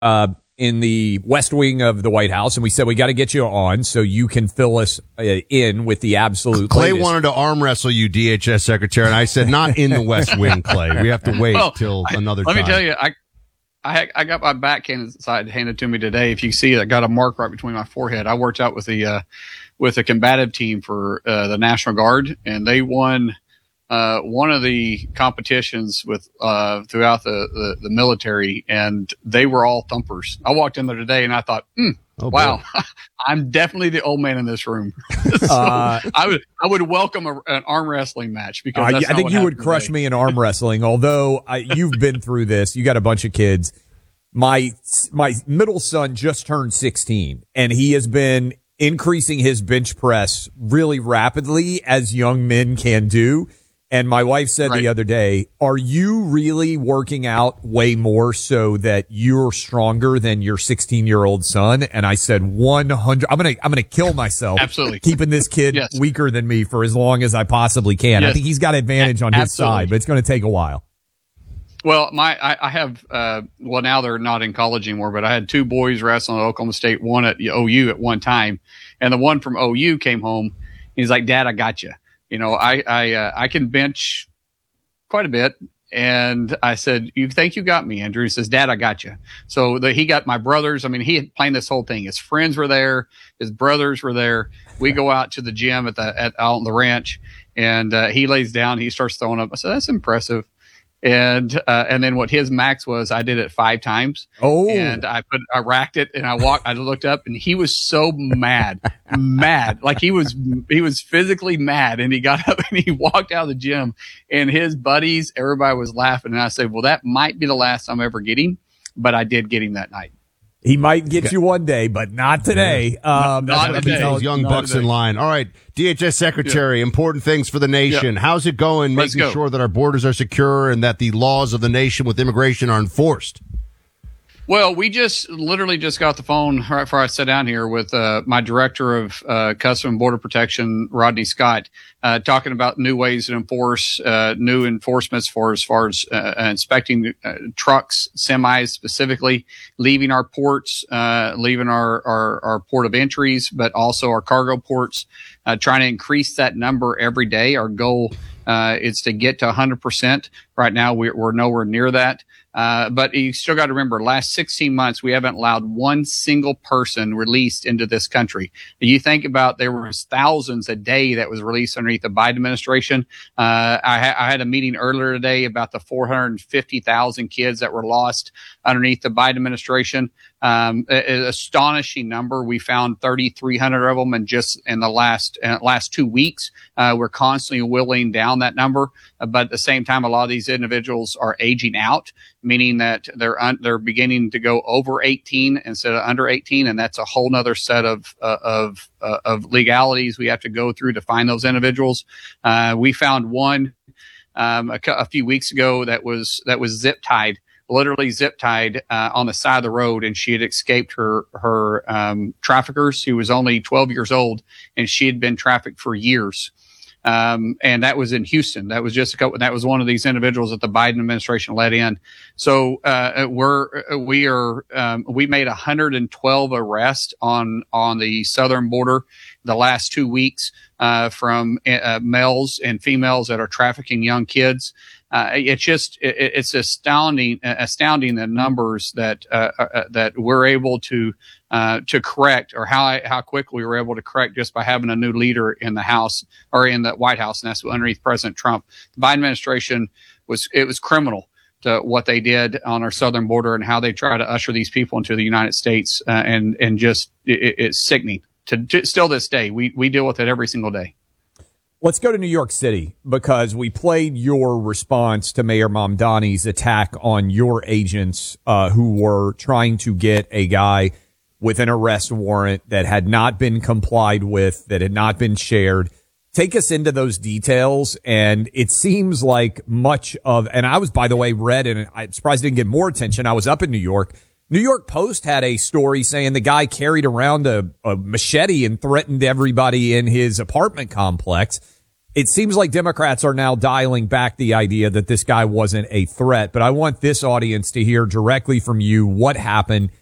in the West Wing of the White House, and we said we got to get you on so you can fill us in with the absolute Clay latest. wanted to arm wrestle you, DHS Secretary, and I said not in the West Wing, Clay. We have to wait till another time. Let me tell you, I got my backhand side handed to me today. If you see, I got a mark right between my forehead. I worked out with the combative team for the National Guard, and they won one of the competitions with throughout the military, and they were all thumpers. I walked in there today, and I thought, wow, I'm definitely the old man in this room. So I would welcome an arm wrestling match because that's I think you would crush today. me in arm wrestling. Although you've been through this, you got a bunch of kids. My middle son just turned 16, and he has been increasing his bench press really rapidly, as young men can do. And my wife said the other day, are you really working out way more so that you're stronger than your 16-year-old son? And I said 100. I'm going to kill myself. Absolutely. Keeping this kid weaker than me for as long as I possibly can. I think he's got advantage on his side, but it's going to take a while. Well, I have, well, now they're not in college anymore, but I had two boys wrestling at Oklahoma State, one at OU at one time. And the one from OU came home. He's like, Dad, I got you. You know, I can bench quite a bit. And I said, you think you got me, Andrew? He says, Dad, I got you. So he got my brothers. I mean, he had planned this whole thing. His friends were there. His brothers were there. We go out to the gym out on the ranch, and he lays down. He starts throwing up. I said, that's impressive. And then what his max was, I did it 5 times. Oh, and I racked it, and I looked up, and he was so mad, like he was physically mad. And he got up and he walked out of the gym, and his buddies, everybody was laughing. And I said, well, that might be the last I'm ever getting, but I did get him that night. He might get you one day, but not today. Not today. Those young bucks in line. All right, DHS Secretary, important things for the nation. How's it going making sure that our borders are secure and that the laws of the nation with immigration are enforced? Well, we literally just got the phone right before I sat down here with my director of Customs and Border Protection, Rodney Scott, talking about new ways to enforce, new enforcements as far as inspecting trucks, semis specifically, leaving our ports, leaving our port of entries, but also our cargo ports, trying to increase that number every day. Our goal is to get to 100%. Right now, we're nowhere near that. But you still got to remember, last 16 months, we haven't allowed one single person released into this country. You think about, there was thousands a day that was released underneath the Biden administration. I had a meeting earlier today about the 450,000 kids that were lost underneath the Biden administration. An astonishing number. We found 3,300 of them in the last 2 weeks. We're constantly whittling down that number, but at the same time, a lot of these individuals are aging out, meaning that they're beginning to go over 18 instead of under 18, and that's a whole nother set of legalities we have to go through to find those individuals. We found one a few weeks ago that was literally zip tied on the side of the road, and she had escaped her traffickers. She was only 12 years old, and she had been trafficked for years. And that was in Houston. That was that was one of these individuals that the Biden administration let in. So, we made 112 arrests on the southern border the last 2 weeks, from males and females that are trafficking young kids. It's astounding the numbers that we're able to correct, or how quickly we were able to correct just by having a new leader in the House or in the White House, and that's underneath President Trump. The Biden administration was criminal to what they did on our southern border and how they try to usher these people into the United States, and it's sickening. To still this day, we deal with it every single day. Let's go to New York City, because we played your response to Mayor Mamdani's attack on your agents who were trying to get a guy with an arrest warrant that had not been complied with, that had not been shared. Take us into those details. And it seems like much of, and I was, by the way, read, and I'm surprised it didn't get more attention. I was up in New York. New York Post had a story saying the guy carried around a machete and threatened everybody in his apartment complex. It seems like Democrats are now dialing back the idea that this guy wasn't a threat, but I want this audience to hear directly from you what happened.